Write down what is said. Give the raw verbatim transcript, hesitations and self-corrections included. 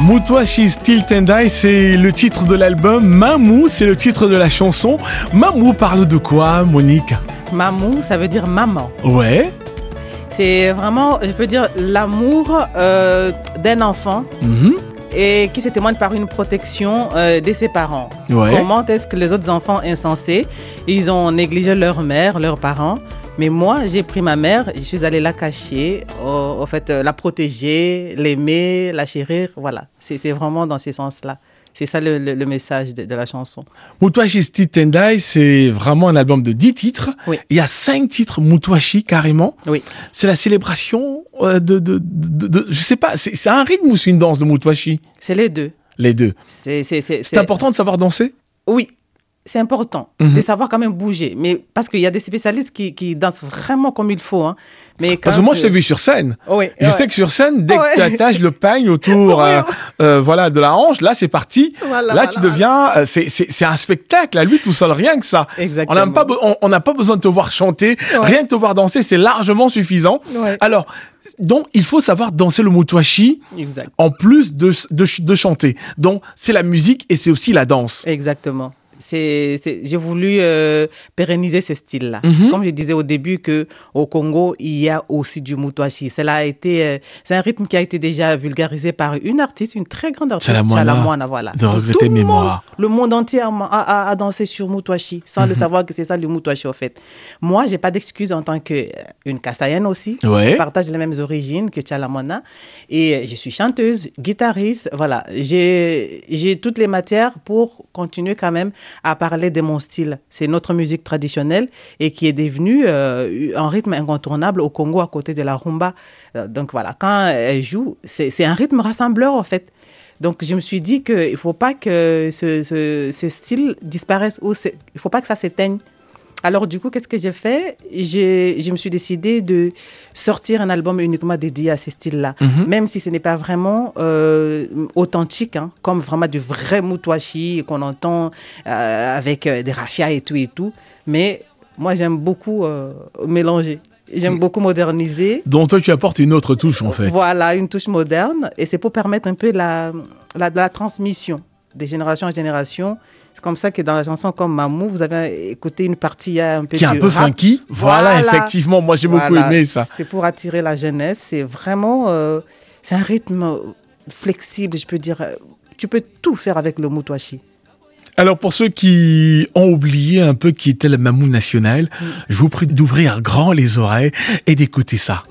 Moutouachi Still Tendai, c'est le titre de l'album. Mamou, c'est le titre de la chanson. Mamou parle de quoi, Monique? Mamou, ça veut dire maman. Ouais. C'est vraiment, je peux dire, l'amour euh, d'un enfant. Mm-hmm. Et qui se témoigne par une protection euh, de ses parents. Ouais. Comment est-ce que les autres enfants insensés, ils ont négligé leur mère, leurs parents. Mais moi, j'ai pris ma mère, je suis allée la cacher, au, au fait, euh, la protéger, l'aimer, la chérir. Voilà, c'est, c'est vraiment dans ce sens-là. C'est ça le, le, le message de, de la chanson. Moutouachi Still Tendai, c'est vraiment un album de dix titres. Oui. Il y a cinq titres Moutouachi carrément. Oui. C'est la célébration euh, de, de, de, de, de... Je sais pas, c'est, c'est un rythme ou c'est une danse de Moutouachi? C'est les deux. Les deux. C'est, c'est, c'est, c'est, c'est... important de savoir danser? Oui. C'est important mm-hmm. de savoir quand même bouger. Mais parce qu'il y a des spécialistes qui, qui dansent vraiment comme il faut. Hein. Mais parce que moi, je t'ai vu sur scène. Oui, je ouais. sais que sur scène, dès ouais. que tu attaches le pagne autour oui, euh, euh, voilà, de la hanche, là, c'est parti. Voilà, là, voilà, tu deviens... Euh, c'est, c'est, c'est un spectacle, à lui tout seul, rien que ça. Exactement. On n'a pas, on, on n'a pas besoin de te voir chanter, ouais. rien que te voir danser, c'est largement suffisant. Ouais. Alors, donc, il faut savoir danser le moutouachi en plus de, de, de chanter. Donc, c'est la musique et c'est aussi la danse. Exactement. C'est, c'est, j'ai voulu euh, pérenniser ce style-là. Mm-hmm. C'est comme je disais au début qu'au Congo, il y a aussi du moutouachi. Cela a été, euh, c'est un rythme qui a été déjà vulgarisé par une artiste, une très grande artiste, Tchalamouana. Tchalamouana, voilà. De regretter mémoire. Le monde entier a, a, a dansé sur moutouachi, sans mm-hmm. le savoir que c'est ça le moutouachi, en fait. Moi, j'ai pas d'excuse en tant qu'une Kassaïenne aussi. Ouais. Je partage les mêmes origines que Tchalamouana. Et je suis chanteuse, guitariste, voilà. J'ai, j'ai toutes les matières pour continuer quand même à parler de mon style. C'est notre musique traditionnelle et qui est devenue euh, un rythme incontournable au Congo à côté de la rumba. Euh, donc voilà, quand elle joue, c'est, c'est un rythme rassembleur en fait. Donc je me suis dit qu'il ne faut pas que ce, ce, ce style disparaisse ou il ne faut pas que ça s'éteigne. Alors du coup, qu'est-ce que j'ai fait? j'ai, Je me suis décidée de sortir un album uniquement dédié à ce style-là. Mm-hmm. Même si ce n'est pas vraiment euh, authentique, hein, comme vraiment du vrai moutouachi qu'on entend euh, avec euh, des rafias et tout et tout. Mais moi, j'aime beaucoup euh, mélanger. J'aime beaucoup moderniser. Donc toi, tu apportes une autre touche en fait. Voilà, une touche moderne. Et c'est pour permettre un peu la, la, la transmission de génération en génération. C'est comme ça que dans la chanson comme Mamou, vous avez écouté une partie un peu qui est un peu rap. funky. Voilà, voilà, effectivement, moi j'ai beaucoup voilà. aimé ça. C'est pour attirer la jeunesse. C'est vraiment, euh, c'est un rythme flexible, je peux dire. Tu peux tout faire avec le moutouachi. Alors pour ceux qui ont oublié un peu qui était le Mamou national, mm. je vous prie d'ouvrir grand les oreilles et d'écouter ça.